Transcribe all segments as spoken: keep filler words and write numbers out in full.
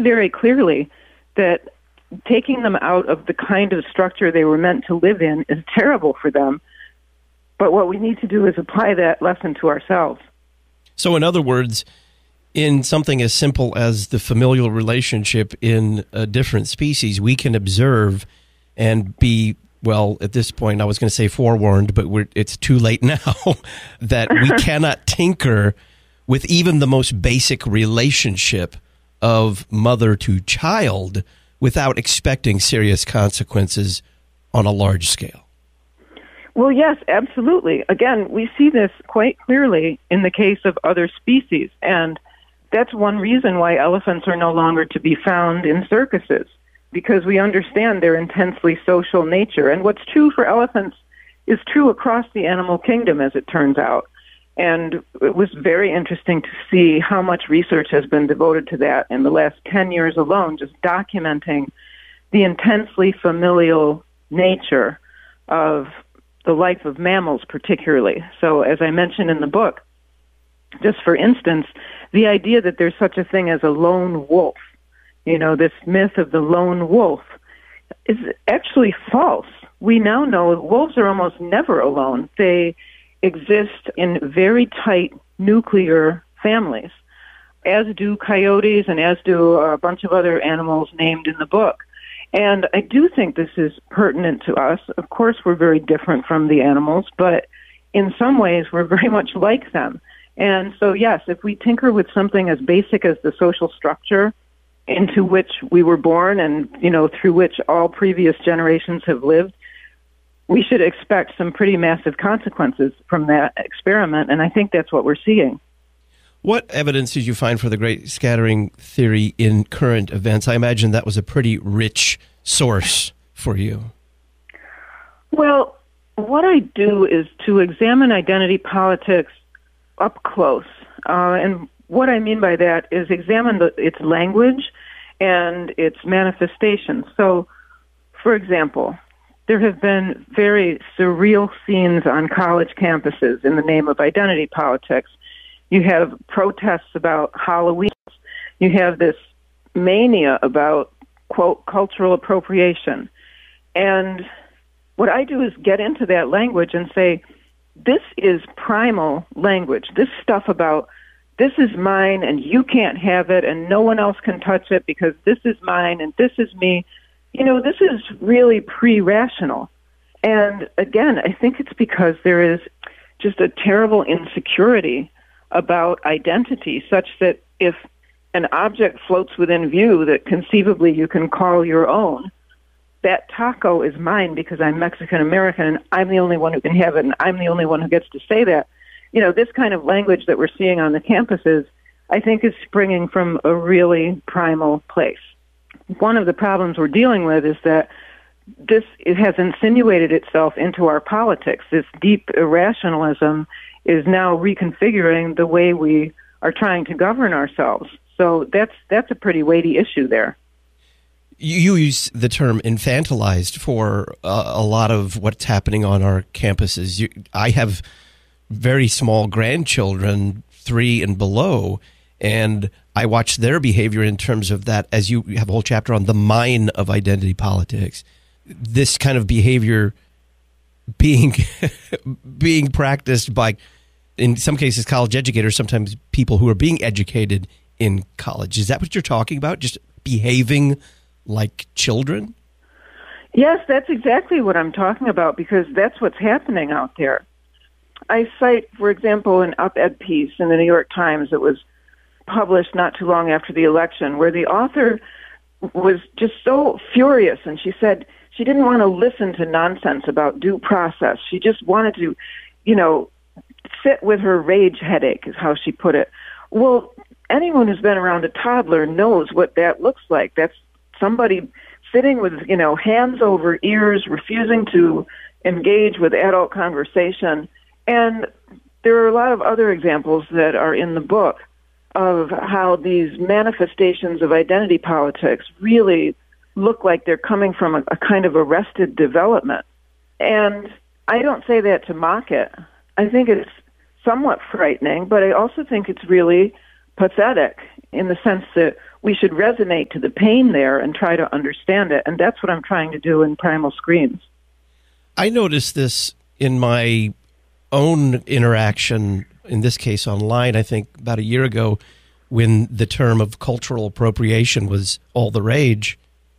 very clearly that taking them out of the kind of structure they were meant to live in is terrible for them. But what we need to do is apply that lesson to ourselves. So in other words, in something as simple as the familial relationship in a different species, we can observe and be, well, at this point, I was going to say forewarned, but we're, it's too late now, that we cannot tinker with even the most basic relationship of mother to child without expecting serious consequences on a large scale. Well, yes, absolutely. Again, we see this quite clearly in the case of other species, and that's one reason why elephants are no longer to be found in circuses, because we understand their intensely social nature. And what's true for elephants is true across the animal kingdom, as it turns out. And it was very interesting to see how much research has been devoted to that in the last ten years alone, just documenting the intensely familial nature of the life of mammals particularly. So as I mentioned in the book, just for instance, the idea that there's such a thing as a lone wolf, you know, this myth of the lone wolf, is actually false. We now know wolves are almost never alone. They exist in very tight nuclear families, as do coyotes and as do a bunch of other animals named in the book. And I do think this is pertinent to us. Of course, we're very different from the animals, but in some ways, we're very much like them. And so, yes, if we tinker with something as basic as the social structure into which we were born and, you know, through which all previous generations have lived, we should expect some pretty massive consequences from that experiment, and I think that's what we're seeing. What evidence did you find for the great scattering theory in current events? I imagine that was a pretty rich source for you. Well, what I do is to examine identity politics up close. Uh, and what I mean by that is examine the, its language and its manifestations. So, for example, there have been very surreal scenes on college campuses in the name of identity politics. You have protests about Halloween. You have this mania about, quote, cultural appropriation. And what I do is get into that language and say, this is primal language. This stuff about this is mine and you can't have it and no one else can touch it because this is mine and this is me. You know, this is really pre-rational. And again, I think it's because there is just a terrible insecurity about identity, such that if an object floats within view that conceivably you can call your own, that taco is mine because I'm Mexican-American and I'm the only one who can have it and I'm the only one who gets to say that. You know, this kind of language that we're seeing on the campuses, I think is springing from a really primal place. One of the problems we're dealing with is that this it has insinuated itself into our politics. This deep irrationalism is now reconfiguring the way we are trying to govern ourselves. So that's that's a pretty weighty issue there. You use the term infantilized for uh, a lot of what's happening on our campuses. You, I have very small grandchildren, three and below, and I watch their behavior in terms of that, as you have a whole chapter on the mine of identity politics. This kind of behavior being being practiced by, in some cases, college educators, sometimes people who are being educated in college. Is that what you're talking about? Just behaving like children? Yes, that's exactly what I'm talking about, because that's what's happening out there. I cite, for example, an op-ed piece in the New York Times that was published not too long after the election, where the author was just so furious, and she said she didn't want to listen to nonsense about due process. She just wanted to, you know, sit with her rage headache, is how she put it. Well, anyone who's been around a toddler knows what that looks like. That's somebody sitting with, you know, hands over ears, refusing to engage with adult conversation. And there are a lot of other examples that are in the book of how these manifestations of identity politics really look like they're coming from a, a kind of arrested development. And I don't say that to mock it. I think it's somewhat frightening, but I also think it's really pathetic in the sense that we should resonate to the pain there and try to understand it. And that's what I'm trying to do in Primal Screams. I noticed this in my own interaction, in this case online, I think about a year ago, when the term of cultural appropriation was all the rage.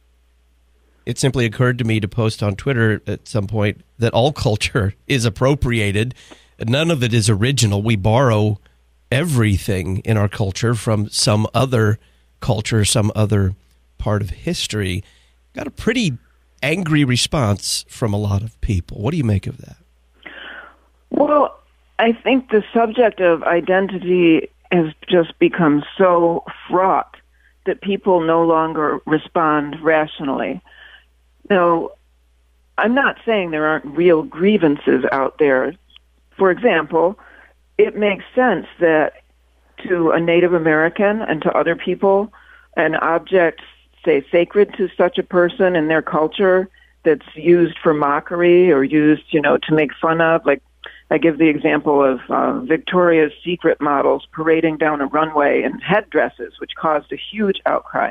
It simply occurred to me to post on Twitter at some point that all culture is appropriated. None of it is original. We borrow everything in our culture from some other culture, some other part of history. Got a pretty angry response from a lot of people. What do you make of that? Well, I think the subject of identity has just become so fraught that people no longer respond rationally. Now, I'm not saying there aren't real grievances out there. For example, it makes sense that to a Native American and to other people, an object, say, sacred to such a person in their culture that's used for mockery or used, you know, to make fun of, like I give the example of uh, Victoria's Secret models parading down a runway in headdresses, which caused a huge outcry.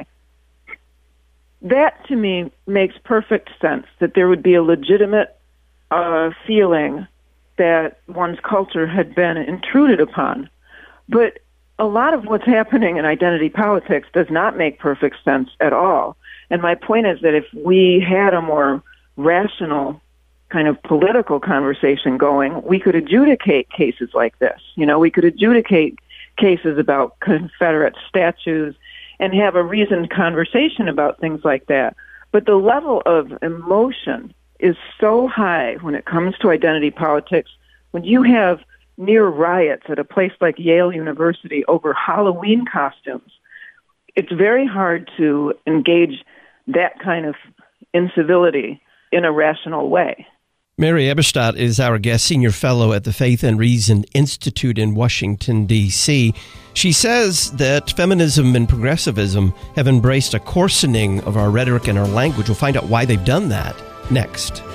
That, to me, makes perfect sense, that there would be a legitimate uh, feeling that one's culture had been intruded upon. But a lot of what's happening in identity politics does not make perfect sense at all. And my point is that if we had a more rational kind of political conversation going, we could adjudicate cases like this. You know, we could adjudicate cases about Confederate statues and have a reasoned conversation about things like that. But the level of emotion is so high when it comes to identity politics. When you have near riots at a place like Yale University over Halloween costumes, it's very hard to engage that kind of incivility in a rational way. Mary Eberstadt is our guest, senior fellow at the Faith and Reason Institute in Washington, D C She says that feminism and progressivism have embraced a coarsening of our rhetoric and our language. We'll find out why they've done that next.